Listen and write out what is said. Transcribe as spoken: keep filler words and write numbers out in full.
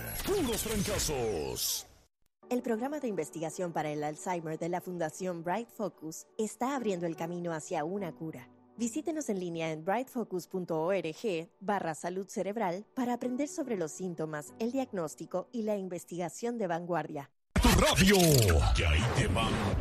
Puros fracasos. El programa de investigación para el Alzheimer de la Fundación Bright Focus está abriendo el camino hacia una cura. Visítenos en línea en brightfocus.org barra salud cerebral para aprender sobre los síntomas, el diagnóstico y la investigación de vanguardia. Tu radio, que ahí te van